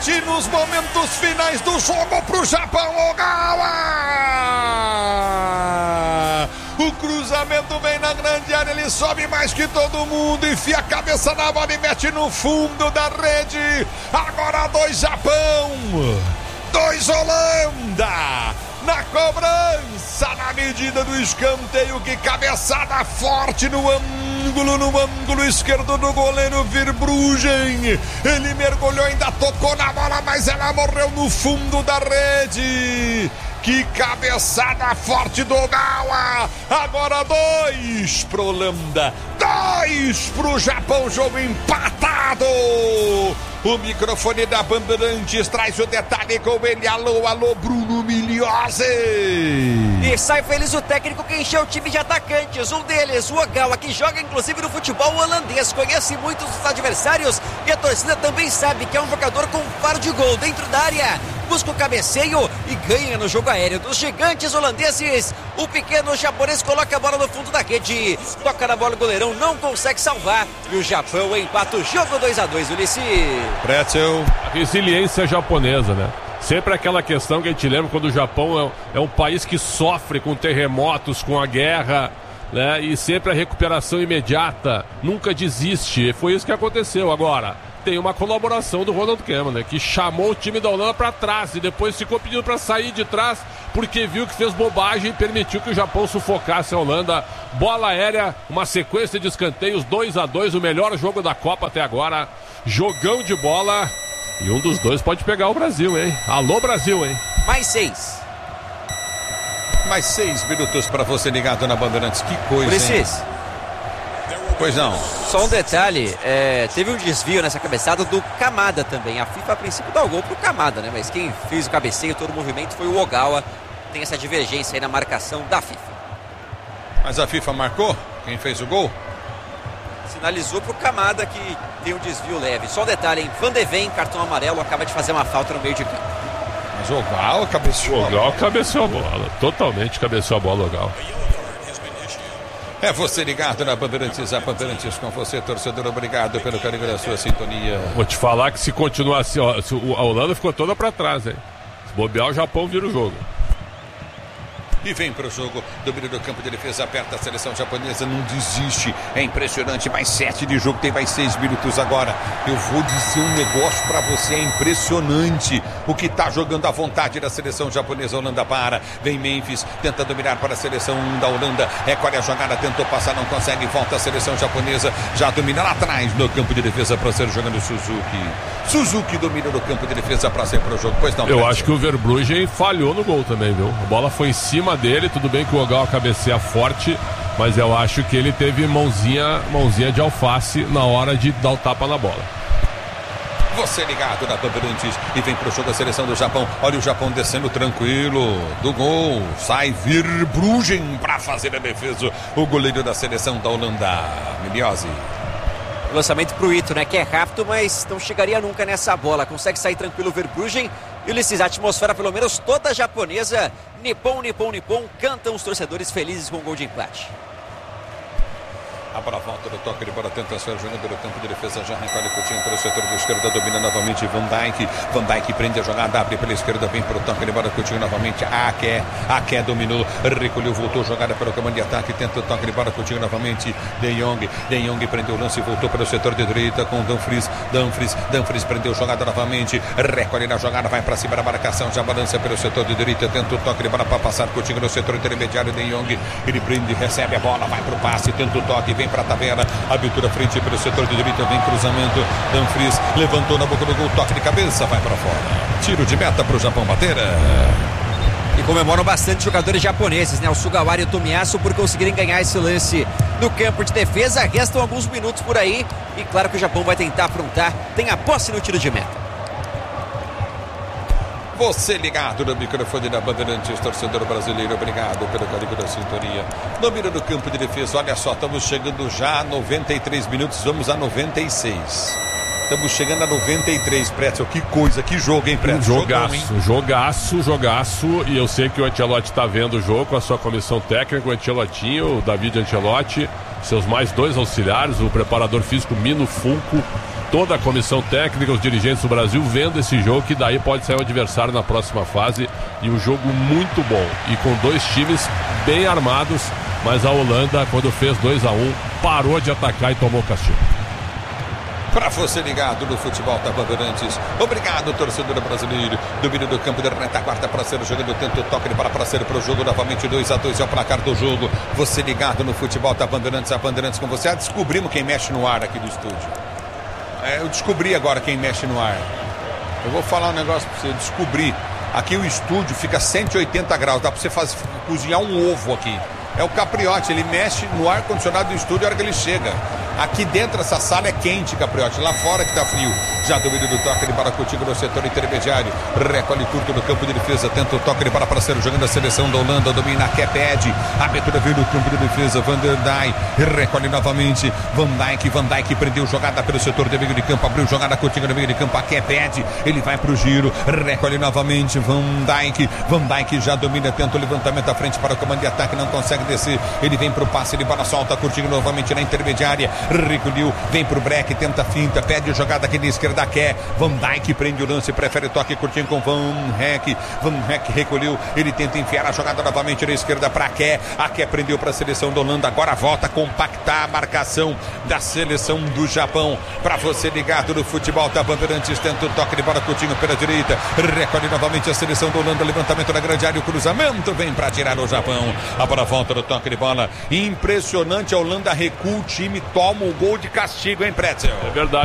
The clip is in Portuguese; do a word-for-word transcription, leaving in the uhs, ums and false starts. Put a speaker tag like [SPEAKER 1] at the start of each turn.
[SPEAKER 1] bate nos momentos finais do jogo pro Japão, Ogawa! O cruzamento vem na grande área, ele sobe mais que todo mundo, enfia a cabeça na bola e mete no fundo da rede. Agora dois Japão, dois Holanda. Na cobrança, na medida do escanteio, que cabeçada forte no ângulo, no ângulo esquerdo do goleiro Verbruggen. Ele mergulhou, ainda tocou na bola, mas ela morreu no fundo da rede. Que cabeçada forte do Ogawa. Agora dois pro Holanda, dois pro Japão, jogo empatado. O microfone da Bandeirantes traz o detalhe com ele. Alô, alô, Bruno Migliozzi.
[SPEAKER 2] E sai feliz o técnico que encheu o time de atacantes. Um deles, o Ogawa, que joga inclusive no futebol holandês. Conhece muitos dos adversários e a torcida também sabe que é um jogador com faro de gol dentro da área. Busca o cabeceio e ganha no jogo aéreo dos gigantes holandeses. O pequeno japonês coloca a bola no fundo da rede. Toca na bola, o goleirão não consegue salvar. E o Japão empata o jogo dois a dois, Ulisses.
[SPEAKER 3] Pretzel.
[SPEAKER 4] A resiliência japonesa, né? Sempre aquela questão que a gente lembra quando o Japão é, é um país que sofre com terremotos, com a guerra, né? E sempre a recuperação imediata. Nunca desiste. Foi isso que aconteceu agora. Tem uma colaboração do Ronald Koeman, né, que chamou o time da Holanda para trás e depois ficou pedindo para sair de trás porque viu que fez bobagem e permitiu que o Japão sufocasse a Holanda. Bola aérea, uma sequência de escanteios, dois a dois, o melhor jogo da Copa até agora. Jogão de bola e um dos dois pode pegar o Brasil, hein? Alô, Brasil, hein?
[SPEAKER 2] Mais seis.
[SPEAKER 1] Mais seis minutos para você ligado na Bandeirantes. Que coisa,
[SPEAKER 2] Ulisses.
[SPEAKER 1] hein? Pois não.
[SPEAKER 2] Só um detalhe, é, teve um desvio nessa cabeçada do Kamada também. A FIFA a princípio dá o gol pro Kamada, né? Mas quem fez o cabeceio, todo o movimento foi o Ogawa. Tem essa divergência aí na marcação da FIFA.
[SPEAKER 1] Mas a FIFA marcou? Quem fez o gol?
[SPEAKER 2] Sinalizou pro Kamada que tem um desvio leve. Só um detalhe, hein? Van de Ven, cartão amarelo, acaba de fazer uma falta no meio de campo.
[SPEAKER 1] Mas o Ogawa cabeceou.
[SPEAKER 4] O Ogawa cabeceou a bola. Totalmente cabeceou a bola, Ogawa.
[SPEAKER 1] É você ligado na Bandeirantes, a Bandeirantes com você, torcedor, obrigado pelo carinho da sua sintonia.
[SPEAKER 4] Vou te falar que se continuar assim, ó, se a Holanda ficou toda pra trás, hein? Se bobear, o Japão vira o jogo.
[SPEAKER 1] E vem pro jogo, domínio do campo de defesa, aperta a seleção japonesa, não desiste, é impressionante, mais sete de jogo, tem mais seis minutos agora. Eu vou dizer um negócio pra você, é impressionante o que tá jogando à vontade da seleção japonesa. Holanda para, vem Memphis, tenta dominar para a seleção da Holanda, recolhe a jogada, tentou passar, não consegue, volta a seleção japonesa, já domina lá atrás no campo de defesa para ser jogando Suzuki. Suzuki domina no campo de defesa para ser pro jogo, pois não.
[SPEAKER 4] Eu acho que o Verbruggen falhou no gol também, viu? A bola foi em cima dele, tudo bem que o Ogawa cabeceia forte, mas eu acho que ele teve mãozinha, mãozinha de alface na hora de dar o tapa na bola.
[SPEAKER 1] Você ligado na Bandeirantes e vem pro jogo a seleção do Japão. Olha o Japão descendo tranquilo do gol. Sai Verbruggen para fazer a defesa. O goleiro da seleção da Holanda, Migliozzi.
[SPEAKER 2] Lançamento pro Ito, né? Que é rápido, mas não chegaria nunca nessa bola. Consegue sair tranquilo o Verbruggen. E Ulisses, a atmosfera pelo menos toda japonesa. Nippon, Nippon, Nippon. Cantam os torcedores felizes com o gol de empate.
[SPEAKER 1] A bola volta do toque de bola, tenta ser jogando no campo de defesa, já recolhe Coutinho pelo setor da esquerda, domina novamente Van Dijk. Van Dijk prende a jogada, abre pela esquerda, vem para o toque de bola, Coutinho novamente. Aké, Aké dominou, recolheu, voltou, jogada pelo comando de ataque, tenta o toque de bola, Coutinho novamente. De Jong, De Jong prendeu o lance, voltou pelo setor de direita com Dumfries. Dumfries, Dumfries prendeu jogada novamente, recolhe na jogada, vai para cima da marcação, já balança pelo setor de direita, tenta o toque de bola para passar Coutinho no setor intermediário. De Jong, ele prende, recebe a bola, vai para o passe, tenta o toque, vem para a tabela, abertura frente pelo setor de direita, vem cruzamento, Dumfries levantou na boca do gol, toque de cabeça, vai para fora, tiro de meta para o Japão bater.
[SPEAKER 2] E comemoram bastante jogadores japoneses, né? O Sugawara e o Tomiyasu por conseguirem ganhar esse lance no campo de defesa. Restam alguns minutos por aí e claro que o Japão vai tentar aprontar, tem a posse no tiro de meta.
[SPEAKER 1] Você ligado no microfone da Bandeirantes, torcedor brasileiro, obrigado pelo carinho da sintonia. Domínio do campo de defesa, olha só, estamos chegando já a noventa e três minutos, vamos a noventa e seis. Estamos chegando a noventa e três, Pretzel, que coisa, que jogo, hein, Pretzel?
[SPEAKER 4] Jogaço, Jogão, jogaço, jogaço, e eu sei que o Ancelotti está vendo o jogo com a sua comissão técnica, o Ancelotinho, o David Ancelotti, seus mais dois auxiliares, o preparador físico Mino Funko toda a comissão técnica, os dirigentes do Brasil vendo esse jogo, que daí pode sair o adversário na próxima fase, e um jogo muito bom, e com dois times bem armados, mas a Holanda, quando fez dois a um, parou de atacar e tomou castigo.
[SPEAKER 1] Para você ligado no futebol da Bandeirantes. Obrigado, torcedor brasileiro. Domínio do campo de retaguarda para ser jogando, tenta o toque de bola para ser para o jogo. Novamente dois a dois é o placar do jogo. Você ligado no futebol da Bandeirantes, a Bandeirantes com você. Ah, descobrimos quem mexe no ar aqui do estúdio. É, eu descobri agora quem mexe no ar. Eu vou falar um negócio para você. Descobri. Aqui o estúdio fica cento e oitenta graus. Dá para você fazer, cozinhar um ovo aqui. É o Capriotti, ele mexe no ar-condicionado do estúdio a hora que ele chega. Aqui dentro essa sala é quente, Capriotti. Lá fora que tá frio. Já domínio do toque de bola contigo no setor intermediário. Recolhe curto no campo de defesa. Tenta o toque de bola para ser jogando a seleção da Holanda. Domina que pede. A abertura veio no campo de defesa. Van der Dijk. Recolhe novamente. Van Dijk. Van Dijk prendeu jogada pelo setor de meio de campo. Abriu jogada contigo no meio de campo. A que pede. Ele vai pro giro. Recolhe novamente. Van Dijk. Van Dijk já domina. Tenta o levantamento à frente para o comando de ataque. Não consegue descer. Ele vem pro passe de bola solta. Curtindo novamente na intermediária. Recolheu, vem pro break, tenta a finta, pede jogada aqui na esquerda, quer. Van Dijk prende o lance, prefere toque curtinho com Van Heck. Van Heck recolheu, ele tenta enfiar a jogada novamente na esquerda para Ké. A Ké prendeu para a seleção da Holanda, agora volta a compactar a marcação da seleção do Japão. Para você ligado no futebol da Bandeirantes, tenta o toque de bola curtinho pela direita, recolhe novamente a seleção da Holanda, levantamento na grande área, o cruzamento vem para tirar o Japão. A bola volta no toque de bola, impressionante, a Holanda recua o time, toma o gol de castigo, hein, Pretzel?
[SPEAKER 4] É verdade.